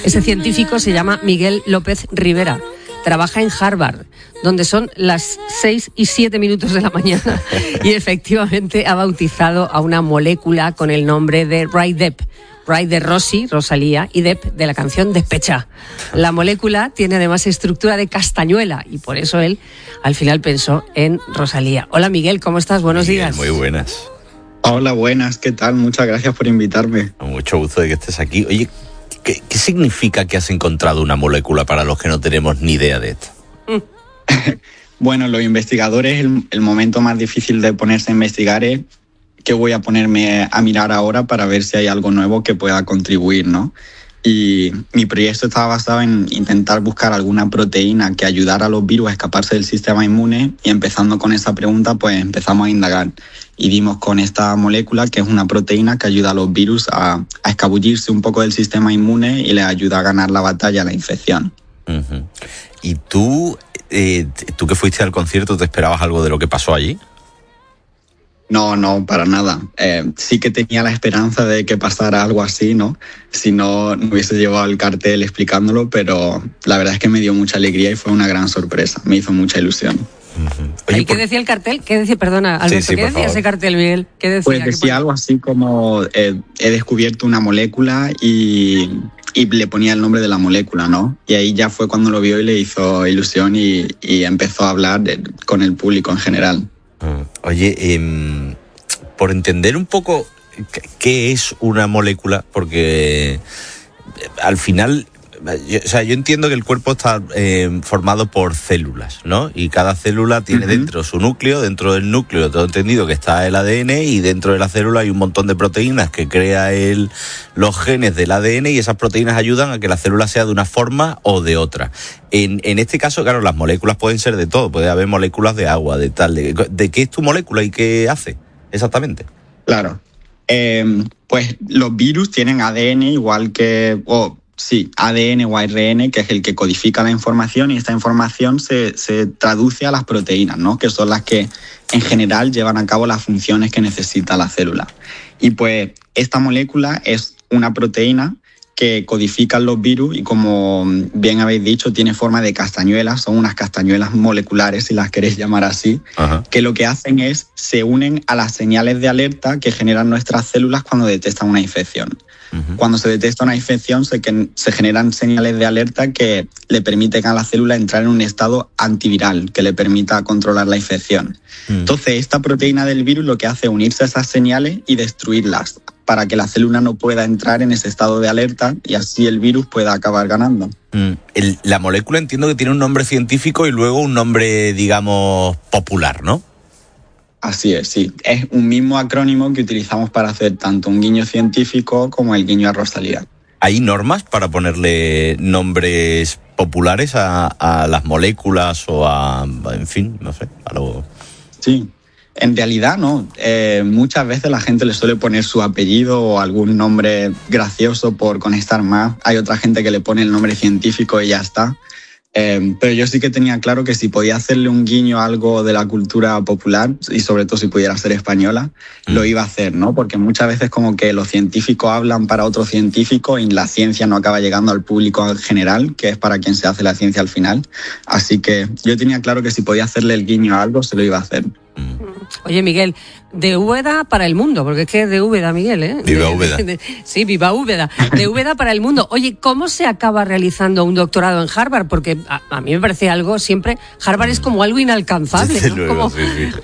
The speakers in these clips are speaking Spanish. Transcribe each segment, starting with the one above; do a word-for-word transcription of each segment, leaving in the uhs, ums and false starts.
Ese científico se llama Miguel López Rivera. Trabaja en Harvard, donde son las seis y siete minutos de la mañana, y efectivamente ha bautizado a una molécula con el nombre de Ray Depp. Ray de Rosy, Rosalía, y Depp de la canción Despecha. La molécula tiene además estructura de castañuela y por eso él al final pensó en Rosalía. Hola Miguel, ¿cómo estás? Buenos Miguel, días. Muy buenas. Hola, buenas, ¿qué tal? Muchas gracias por invitarme. Mucho gusto de que estés aquí. Oye, ¿qué, qué significa que has encontrado una molécula para los que no tenemos ni idea de esto? Mm. Bueno, los investigadores, el, el momento más difícil de ponerse a investigar es qué voy a ponerme a mirar ahora para ver si hay algo nuevo que pueda contribuir, ¿no? Y mi proyecto estaba basado en intentar buscar alguna proteína que ayudara a los virus a escaparse del sistema inmune, y empezando con esa pregunta, pues empezamos a indagar. Y dimos con esta molécula, que es una proteína que ayuda a los virus a, a escabullirse un poco del sistema inmune y les ayuda a ganar la batalla a la infección. Uh-huh. ¿Y tú, eh, tú que fuiste al concierto, te esperabas algo de lo que pasó allí? No, no, para nada. Eh, sí que tenía la esperanza de que pasara algo así, ¿no? Si no, no hubiese llevado el cartel explicándolo, pero la verdad es que me dio mucha alegría y fue una gran sorpresa. Me hizo mucha ilusión. Uh-huh. Oye, ¿y por... qué decía el cartel? ¿Qué decía, perdona, Alberto, sí, sí, ¿qué decía favor. ese cartel, Miguel? ¿Qué decía? Pues decía algo así como, eh, he descubierto una molécula y, y le ponía el nombre de la molécula, ¿no? Y ahí ya fue cuando lo vio y le hizo ilusión y, y empezó a hablar de, con el público en general. Uh, oye, eh, por entender un poco qué es una molécula, porque al final, yo, o sea, yo entiendo que el cuerpo está eh, formado por células, ¿no? Y cada célula tiene uh-huh. dentro su núcleo, dentro del núcleo tengo entendido que está el A D N, y dentro de la célula hay un montón de proteínas que crea el, los genes del A D N, y esas proteínas ayudan a que la célula sea de una forma o de otra. En, en este caso, claro, las moléculas pueden ser de todo, puede haber moléculas de agua, de tal, de, ¿de qué es tu molécula y qué hace exactamente? Claro. Eh, pues los virus tienen A D N igual que... Oh, sí, A D N o A R N, que es el que codifica la información, y esta información se, se traduce a las proteínas, ¿no? Que son las que en general llevan a cabo las funciones que necesita la célula. Y pues esta molécula es una proteína que codifican los virus y, como bien habéis dicho, tiene forma de castañuelas. Son unas castañuelas moleculares, si las queréis llamar así, uh-huh. que lo que hacen es se unen a las señales de alerta que generan nuestras células cuando detectan una infección. Uh-huh. Cuando se detecta una infección se, que, se generan señales de alerta que le permiten a la célula entrar en un estado antiviral que le permita controlar la infección. Uh-huh. Entonces, esta proteína del virus lo que hace es unirse a esas señales y destruirlas para que la célula no pueda entrar en ese estado de alerta y así el virus pueda acabar ganando. Mm, el, la molécula entiendo que tiene un nombre científico y luego un nombre, digamos, popular, ¿no? Así es, sí. Es un mismo acrónimo que utilizamos para hacer tanto un guiño científico como el guiño a Rosalía. ¿Hay normas para ponerle nombres populares a, a las moléculas o a, en fin, no sé, a lo... Sí. En realidad no, eh, muchas veces la gente le suele poner su apellido o algún nombre gracioso por conectar más. Hay otra gente que le pone el nombre científico y ya está. Eh, pero yo sí que tenía claro que si podía hacerle un guiño a algo de la cultura popular, y sobre todo si pudiera ser española, mm. lo iba a hacer, ¿no? Porque muchas veces como que los científicos hablan para otro científico y la ciencia no acaba llegando al público en general, que es para quien se hace la ciencia al final. Así que yo tenía claro que si podía hacerle el guiño a algo, se lo iba a hacer. Oye, Miguel, de Úbeda para el mundo, porque es que es de Úbeda, Miguel, ¿eh? Viva Úbeda. De, de, sí, viva Úbeda. De Úbeda para el mundo. Oye, ¿cómo se acaba realizando un doctorado en Harvard? Porque a, a mí me parece algo siempre... Harvard es como algo inalcanzable, Desde ¿no? luego, Como... sí, sí.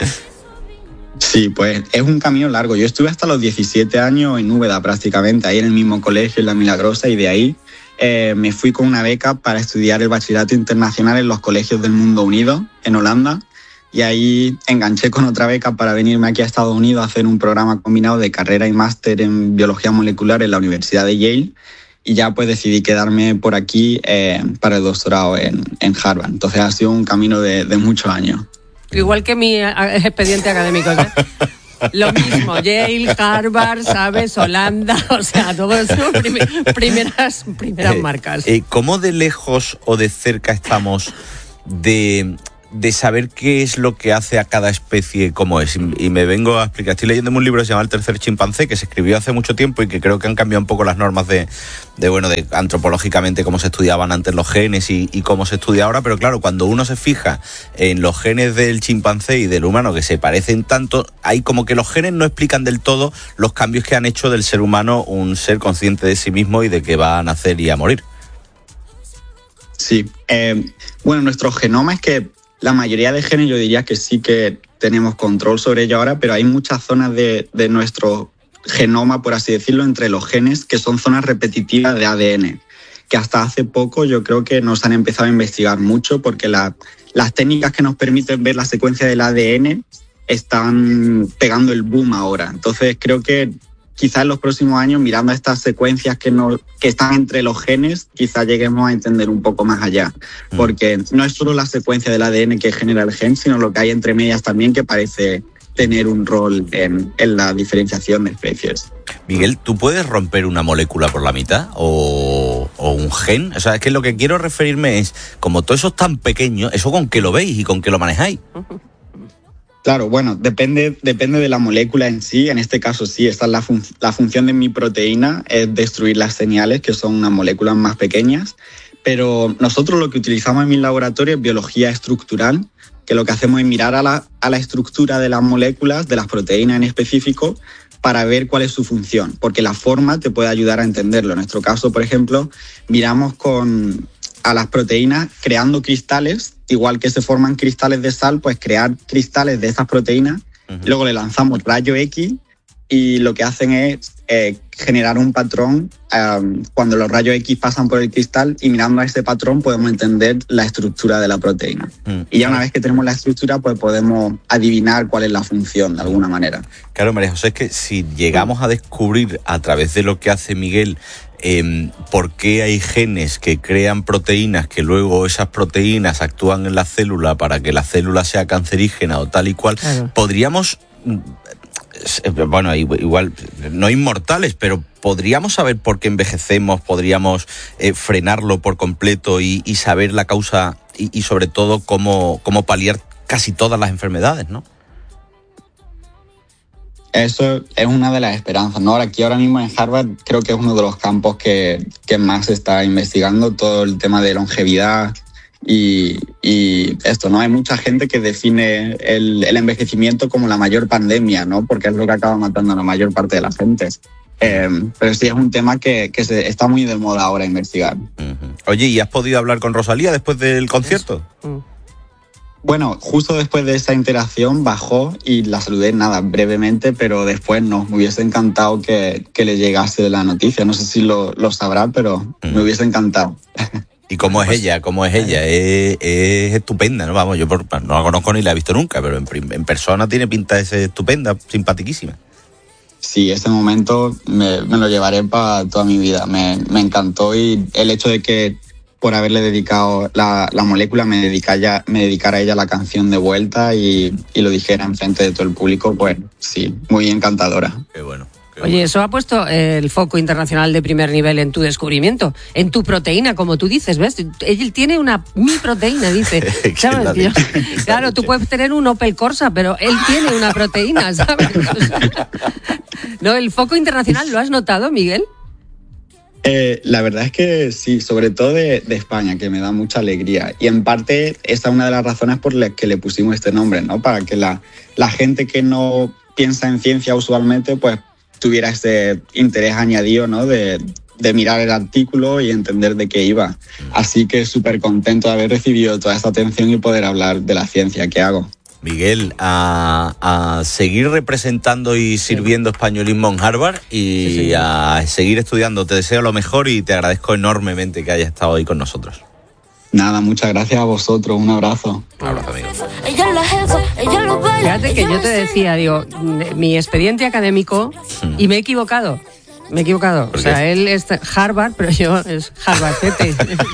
Sí, pues es un camino largo. Yo estuve hasta los diecisiete años en Úbeda prácticamente, ahí en el mismo colegio, en La Milagrosa, y de ahí eh, me fui con una beca para estudiar el bachillerato internacional en los colegios del Mundo Unido, en Holanda. Y ahí enganché con otra beca para venirme aquí a Estados Unidos a hacer un programa combinado de carrera y máster en biología molecular en la Universidad de Yale. Y ya pues decidí quedarme por aquí eh, para el doctorado en, en Harvard. Entonces ha sido un camino de, de muchos años. Igual que mi expediente académico, ¿eh? Lo mismo, Yale, Harvard, ¿sabes? Holanda, o sea, todo eso, prim- primeras, primeras eh, marcas. Eh, ¿Cómo de lejos o de cerca estamos de... de saber qué es lo que hace a cada especie como es. Y, y me vengo a explicar. Estoy leyendo un libro que se llama El tercer chimpancé, que se escribió hace mucho tiempo y que creo que han cambiado un poco las normas de, de bueno, de antropológicamente cómo se estudiaban antes los genes y, y cómo se estudia ahora. Pero claro, cuando uno se fija en los genes del chimpancé y del humano, que se parecen tanto, hay como que los genes no explican del todo los cambios que han hecho del ser humano un ser consciente de sí mismo y de que va a nacer y a morir. Sí. Eh, bueno, nuestro genoma es que la mayoría de genes yo diría que sí que tenemos control sobre ello ahora, pero hay muchas zonas de, de nuestro genoma, por así decirlo, entre los genes que son zonas repetitivas de A D N, que hasta hace poco yo creo que nos han empezado a investigar mucho porque la, las técnicas que nos permiten ver la secuencia del A D N están pegando el boom ahora. Entonces creo que quizás en los próximos años, mirando estas secuencias que, no, que están entre los genes, quizás lleguemos a entender un poco más allá. Porque no es solo la secuencia del A D N que genera el gen, sino lo que hay entre medias también que parece tener un rol en, en la diferenciación de especies. Miguel, ¿tú puedes romper una molécula por la mitad o, o un gen? O sea, es que lo que quiero referirme es, como todo eso es tan pequeño, ¿eso con qué lo veis y con qué lo manejáis? Claro, bueno, depende, depende de la molécula en sí. En este caso sí, esta es la, fun- la función de mi proteína, es destruir las señales, que son unas moléculas más pequeñas. Pero nosotros lo que utilizamos en mi laboratorio es biología estructural, que lo que hacemos es mirar a la, a la estructura de las moléculas, de las proteínas en específico, para ver cuál es su función, porque la forma te puede ayudar a entenderlo. En nuestro caso, por ejemplo, miramos con, a las proteínas creando cristales, igual que se forman cristales de sal, pues crear cristales de esas proteínas, uh-huh. y luego le lanzamos rayo X y lo que hacen es eh, generar un patrón um, cuando los rayos X pasan por el cristal, y mirando a ese patrón podemos entender la estructura de la proteína. Uh-huh. Y ya una vez que tenemos la estructura, pues podemos adivinar cuál es la función de alguna manera. Claro, María José, es que si llegamos a descubrir a través de lo que hace Miguel Eh, por qué hay genes que crean proteínas que luego esas proteínas actúan en la célula para que la célula sea cancerígena o tal y cual, claro. Podríamos, bueno, igual, no inmortales, pero podríamos saber por qué envejecemos, podríamos eh, frenarlo por completo y, y saber la causa y, y sobre todo cómo, cómo paliar casi todas las enfermedades, ¿no? Eso es una de las esperanzas, ¿no? Aquí ahora mismo en Harvard creo que es uno de los campos que, que más se está investigando, todo el tema de longevidad y, y esto, ¿no? Hay mucha gente que define el, el envejecimiento como la mayor pandemia, ¿no? Porque es lo que acaba matando a la mayor parte de la gente. Eh, pero sí es un tema que, que se, está muy de moda ahora investigar. Uh-huh. Oye, ¿y has podido hablar con Rosalía después del concierto? Uh. Bueno, justo después de esa interacción bajó y la saludé, nada, brevemente, pero después no, me hubiese encantado que, que le llegase la noticia. No sé si lo, lo sabrá, pero mm. me hubiese encantado. ¿Y cómo es pues, ella? ¿Cómo es ella? Es, es estupenda, ¿no? Vamos, yo por, no la conozco ni la he visto nunca, pero en, en persona tiene pinta de ser estupenda, simpaticísima. Sí, ese momento me, me lo llevaré para toda mi vida. Me, me encantó, y el hecho de que por haberle dedicado la, la molécula, me, dedica ya, me dedicara a ella la canción de vuelta y, y lo dijera enfrente de todo el público, pues sí, muy encantadora. Qué bueno. Qué Oye, bueno. Eso ha puesto el foco internacional de primer nivel en tu descubrimiento, en tu proteína, como tú dices, ¿ves? Él tiene una mi proteína, dice. ¿Sabes? Yo, claro, tú puedes tener un Opel Corsa, pero él tiene una proteína, ¿sabes? ¿No? El foco internacional, ¿lo has notado, Miguel? Eh, la verdad es que sí, sobre todo de, de España, que me da mucha alegría. Y en parte esta es una de las razones por las que le pusimos este nombre, ¿no? Para que la, la gente que no piensa en ciencia usualmente, pues tuviera ese interés añadido, ¿no? De, de mirar el artículo y entender de qué iba. Así que súper contento de haber recibido toda esta atención y poder hablar de la ciencia que hago. Miguel, a, a seguir representando y sirviendo sí. españolismo en Harvard y sí, sí. a seguir estudiando. Te deseo lo mejor y te agradezco enormemente que hayas estado ahí con nosotros. Nada, muchas gracias a vosotros. Un abrazo. Un abrazo, amigo. Fíjate que yo te decía, digo, mi expediente académico hmm. y me he equivocado. Me he equivocado. O sea, él es Harvard, pero yo es Harvard Pepe.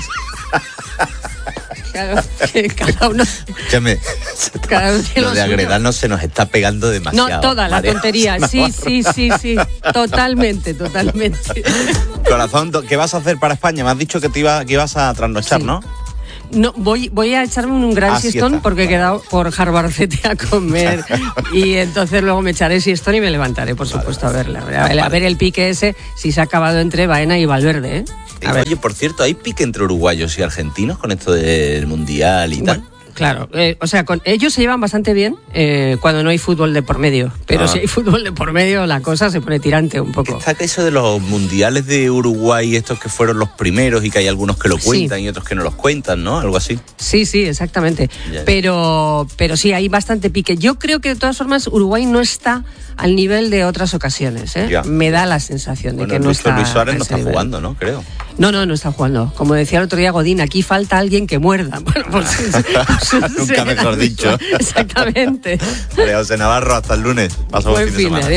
Claro, que cada uno. Escúchame, cada uno lo de agredarnos se nos está pegando demasiado. No, toda la tontería. Sí, sí, sí, sí. Totalmente, totalmente. Corazón, ¿qué vas a hacer para España? Me has dicho que te iba, que ibas a trasnochar, sí. ¿no? No, voy, voy a echarme un gran Ah, siestón siesta, porque he vale. quedado por Harvard C T a comer y entonces luego me echaré siestón y me levantaré, por supuesto, vale. a verla. A ver, a ver el pique ese, si se ha acabado entre Baena y Valverde, ¿eh? A ver. Oye, por cierto, ¿hay pique entre uruguayos y argentinos con esto del Mundial y tal? Bueno, claro, eh, o sea, con, ellos se llevan bastante bien eh, cuando no hay fútbol de por medio, pero Ah. si hay fútbol de por medio la cosa se pone tirante un poco. Está que eso de los mundiales de Uruguay, estos que fueron los primeros y que hay algunos que lo cuentan Sí. y otros que no los cuentan, ¿no? Algo así. Sí, sí, exactamente. Ya. Pero, pero sí, hay bastante pique. Yo creo que de todas formas Uruguay no está al nivel de otras ocasiones, ¿eh? Ya. Me da la sensación de Bueno, que no Luis, está. Luis Suárez a no ese está nivel. jugando, ¿no? Creo. No, no, no está jugando. Como decía el otro día Godín, aquí falta alguien que muerda. Bueno, pues Nunca mejor dicho. Exactamente. Vale, José Navarro, hasta el lunes. Pasamos Buen fin de fin de semana.